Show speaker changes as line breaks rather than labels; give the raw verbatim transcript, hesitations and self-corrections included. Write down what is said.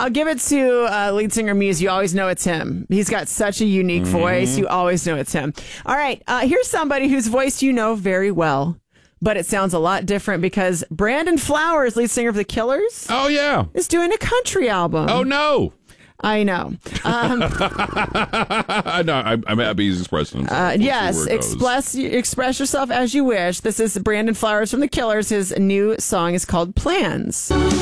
I'll give it to uh, lead singer Muse. You always know it's him. He's got such a unique mm-hmm. voice. You always know it's him. All right. Uh, here's somebody whose voice you know very well, but it sounds a lot different because Brandon Flowers, lead singer of The Killers.
Oh, yeah.
Is doing a country album.
Oh, no.
I know. Um,
no, I'm, I'm happy he's expressing himself.
Uh,
we'll
yes, express express yourself as you wish. This is Brandon Flowers from The Killers. His new song is called Plans.